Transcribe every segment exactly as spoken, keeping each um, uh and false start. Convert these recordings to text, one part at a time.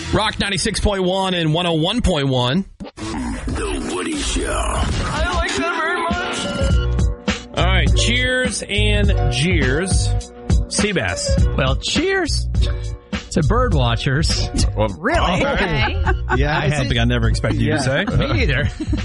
Rock ninety-six point one and one oh one point one. The Woody Show. I like that very much. All right, cheers and jeers. Seabass. Well, cheers to bird watchers. Well, Really? Okay. Yeah, I something I never expected you to say. Me either.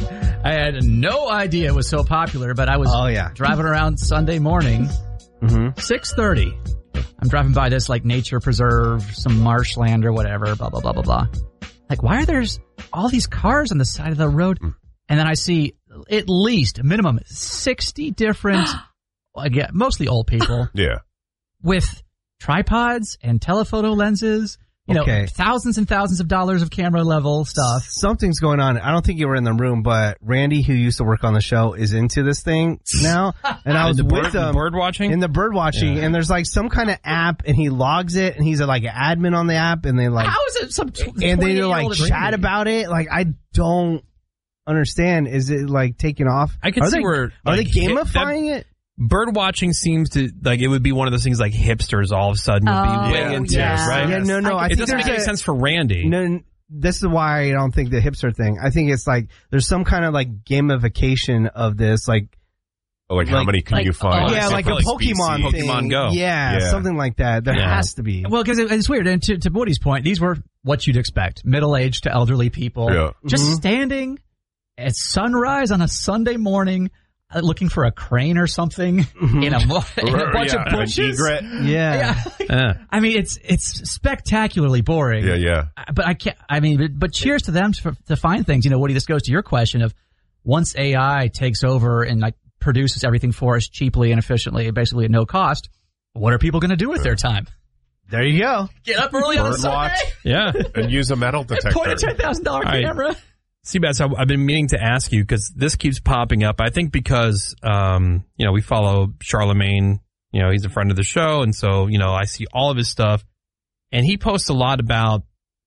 I had no idea it was so popular, but I was Oh, yeah. driving around Sunday morning, Mm-hmm. six thirty. I'm driving by this like nature preserve, some marshland or whatever, blah, blah, blah, blah, blah. Like, why are there all these cars on the side of the road? And then I see at least minimum sixty different, again, mostly old people Yeah. with tripods and telephoto lenses, you know, Okay. thousands and thousands of dollars of camera level stuff. Something's going on. I don't think you were in the room, but Randy, who used to work on the show, is into this thing now. And I was the with bird, him bird watching? in the bird watching, and there's like some kind of app, and he logs it, and he's a, like an admin on the app, and they like, How is it some and they like twenty-eight-year-old chat Randy? about it. Like, I don't understand. Is it like taking off? I can are see they, where, are like, they hip- gamifying it? Bird watching seems to, like, it would be one of those things like hipsters all of a sudden would Oh, be way yeah. into yeah. it, right? Yeah, no, no. I it think doesn't there's make any a- sense for Randy. No, n- this is why I don't think the hipster thing. I think it's like there's some kind of like gamification of this, like Oh, like, how Like- many can like- you find? oh, yeah, like a probably Pokemon species. thing. Pokemon Go. Yeah, Yeah. something like that. There Yeah. has to be. Well, because it, it's weird. And to, to Woody's point, these were what you'd expect. Middle-aged to elderly people. Yeah. Just Mhm. standing at sunrise on a Sunday morning uh, looking for a crane or something in a, mo- in a bunch yeah, of bushes. An egret. Yeah. Yeah. Yeah. I mean, it's it's spectacularly boring. Yeah, yeah. But I can't, I mean, but, but cheers to them to, to find things. You know, Woody, this goes to your question of once A I takes over and like produces everything for us cheaply and efficiently, basically at no cost, what are people going to do with their time? There you go. Get up early on a Bird Sunday watch Yeah. and use a metal detector. point a ten thousand dollars All right. camera. Seabass, I- I've been meaning to ask you because this keeps popping up. I think because, um, you know, we follow Charlemagne, you know, he's a friend of the show. And so, you know, I see all of his stuff and he posts a lot about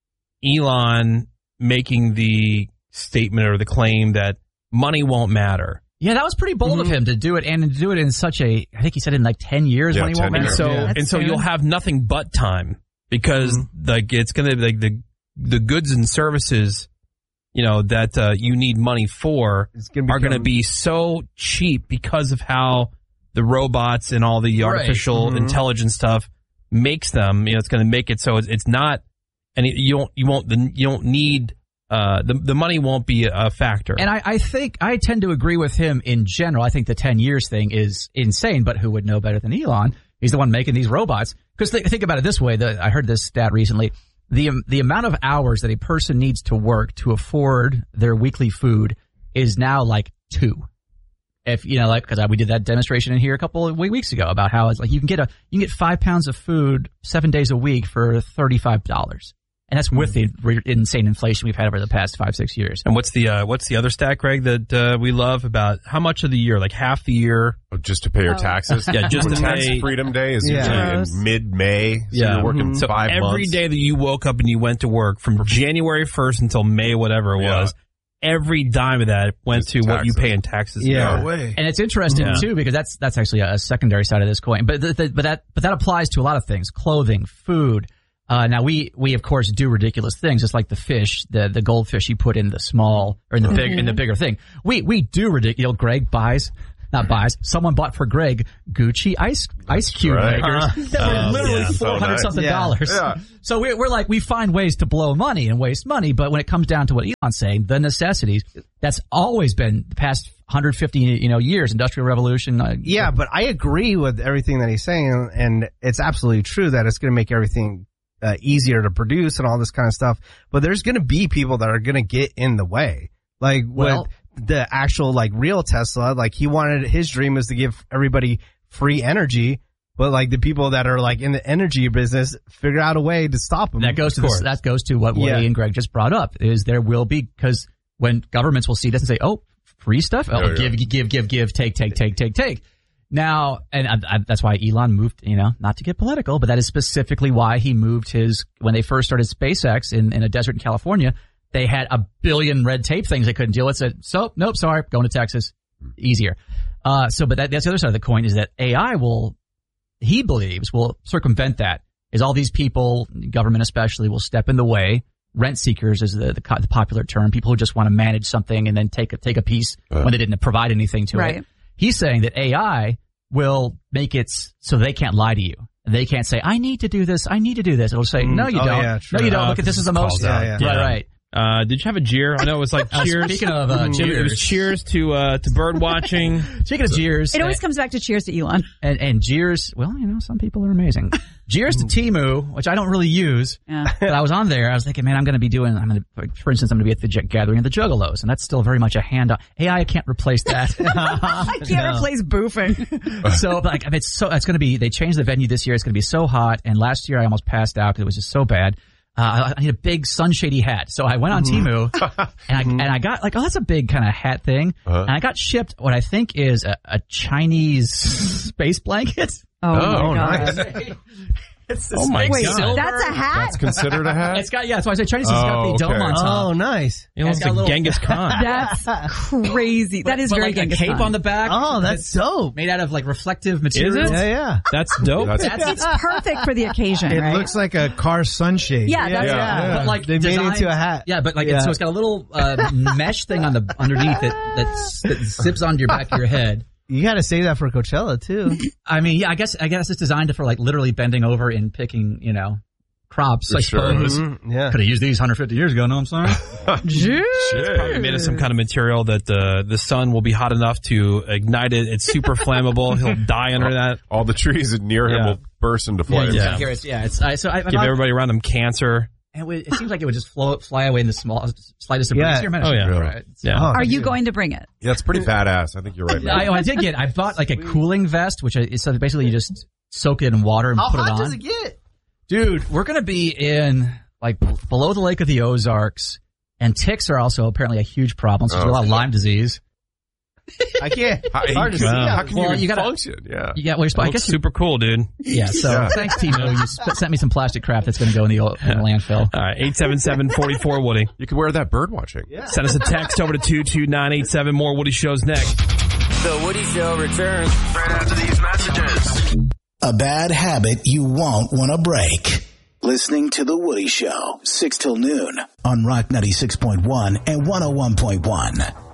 Elon making the statement or the claim that money won't matter. Yeah, that was pretty bold of him to do it and to do it in such a, I think he said in like ten years Yeah, when he 10 won't And matter. years. so, Yeah. and so That's you'll fair. have nothing but time because like it's going to like the, the goods and services, you know, that uh, you need money for It's gonna are going to become- be so cheap because of how the robots and all the Right. artificial Mhm. intelligence stuff makes them. You know, it's going to make it so it's, it's not, and it, you don't you won't the, you don't need uh, the the money won't be a factor. And I, I think I tend to agree with him in general. I think the ten years thing is insane, but who would know better than Elon? He's the one making these robots. Because th- think about it this way. The, I heard this stat recently. The, um, the amount of hours that a person needs to work to afford their weekly food is now like two. If, you know, like, cause we did that demonstration in here a couple of weeks ago about how it's like you can get a, you can get five pounds of food seven days a week for thirty-five dollars. And that's with the re- insane inflation we've had over the past five, six years. And what's the uh, what's the other stat, Greg, that uh, we love about how much of the year, like half the year? Oh, just to pay your Oh. taxes? Yeah, just When to Tax pay- Freedom Day is Yeah. usually Gross. in mid-May. So Yeah. you're working So five every months. day that you woke up and you went to work from January first until May, whatever it Yeah. was, every dime of that went Just to what you taxes. pay in taxes. Yeah. No way. And it's interesting Yeah. too because that's that's actually a, a secondary side of this coin. But th- th- but that but that applies to a lot of things: clothing, food. Uh, now we we of course do ridiculous things, just like the fish, the the goldfish you put in the small or in the big in the bigger thing. We we do ridiculous. You know, Greg buys. Not buys. Someone bought for Greg Gucci ice ice cube right. makers that were Oh, literally yeah. four hundred So nice. something Yeah. dollars. Yeah. So we're, we're like we find ways to blow money and waste money, but when it comes down to what Elon's saying, the necessities, that's always been the past one hundred fifty you know years, industrial revolution. Uh, Yeah, but I agree with everything that he's saying, and it's absolutely true that it's going to make everything uh, easier to produce and all this kind of stuff. But there's going to be people that are going to get in the way, like Well- with the actual like real Tesla. Like he wanted his dream was to give everybody free energy, but like the people that are like in the energy business figure out a way to stop them. That goes to this, that goes to what Woody Yeah. and Greg just brought up. Is there will be because when governments will see this and say, "Oh, free stuff, oh, Yeah, yeah. give, give, give, give, take, take, take, take, take." Now, and I, I, that's why Elon moved. You know, not to get political, but that is specifically why he moved his when they first started SpaceX in, in a desert in California. They had a billion red tape things they couldn't deal with. Said, "So, nope, sorry, going to Texas, easier." Uh, so, but that, that's the other side of the coin is that A I will, he believes, will circumvent that. Is all these people, government especially, will step in the way. rent seekers is the, the, co- the popular term. People who just want to manage something and then take a, take a piece uh. when they didn't provide anything to right. it. He's saying that A I will make it so they can't lie to you. They can't say, I need to do this, I need to do this. It'll say, no, you oh, don't. Yeah, no, you don't. Uh, Look at this is the most. Yeah, yeah. Right, Yeah. right. Uh, did you have a jeer? I know it was like Uh, cheers. speaking of uh, it, it was jeers. cheers to uh, to bird watching. Speaking of jeers. It always uh, comes back to cheers to Elon. And, and jeers, well, you know, some people are amazing. Jeers to Temu, which I don't really use. Yeah. But I was on there. I was thinking, man, I'm going to be doing, I'm going to, for instance, I'm going to be at the j- gathering of the Juggalos, and that's still very much a hand on. A I can't replace that. I can't No. replace boofing. So, like, I mean, it's so, it's going to be, they changed the venue this year. It's going to be so hot. And last year I almost passed out because it was just so bad. Uh, I need a big sunshady hat. So I went on Mm-hmm. Temu and I, and I got like, oh, that's a big kind of hat thing. Uh-huh. And I got shipped what I think is a, a Chinese space blanket. Oh, Oh, my God. nice. It's this Oh my big Wait, God. silver- that's a hat? That's considered a hat? It's got, yeah, that's why I say Chinese has got Oh, the dome okay. on top. Oh, nice. It looks got a like little- Genghis Khan. That's crazy. That is but very like Genghis a cape Khan. on the back. Oh, that's It's dope. made out of like reflective material. it? Yeah, yeah. That's dope. That's- It's perfect for the occasion, It right? looks like a car sunshade. Yeah, that's Yeah. But like they design, made it into a hat. Yeah, but like Yeah. It's, so it's got a little uh, mesh thing on the underneath it that, that zips onto your back of your head. You got to say that for Coachella too. I mean, yeah, I guess I guess it's designed for like literally bending over and picking, you know, crops. For I sure. suppose. Mhm, yeah. Could have used these one hundred fifty years ago. Know what I'm saying? It's probably made of some kind of material that uh, the sun will be hot enough to ignite it. It's super flammable. He'll die under that. All the trees near him Yeah. will burst into flames. yeah, Yeah. yeah. Here it's, yeah, it's I, so I, Give I, everybody around them cancer. it, would, it seems like it would just float, fly away in the smallest, slightest of Yeah. breeze. Here, man, Oh, yeah. Really? right. Yeah. Oh, Are thank you going to bring it? Yeah, it's pretty badass. I think you're right, man. I, oh, I did get. I bought like a cooling vest, which I, so basically you just soak it in water and How put it hot on. does it get? Dude, we're gonna be in like below the Lake of the Ozarks, and ticks are also apparently a huge problem. So there's a Oh. lot of Lyme disease. I can't. How, It's hard to you see. can- out how can Well, you even you gotta- function? Yeah. Yeah, well, you're supposed, I Looks guess you, super cool, dude. yeah. So Yeah. thanks, Timo. You sp- sent me some plastic crap that's gonna go in the, o- in the landfill. All right, eight seven seven, four four, Woody. You can wear that bird watching. Yeah. Send us a text over to two two nine eight seven. More Woody Shows next. The Woody Show returns Right after these messages. A bad habit you won't want to break. Listening to The Woody Show, six till noon on Rock ninety-six point one and one oh one point one.